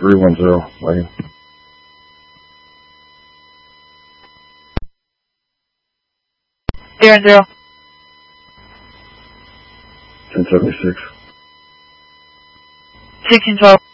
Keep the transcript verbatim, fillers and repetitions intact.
three one zero, waiting. Zero zero. ten seventy-six. sixteen twelve.